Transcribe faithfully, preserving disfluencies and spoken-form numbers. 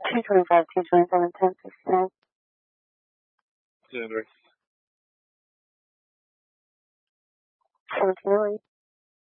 two twenty-five, two twenty-seven, ten fifty-nine. January. fourteen oh eight.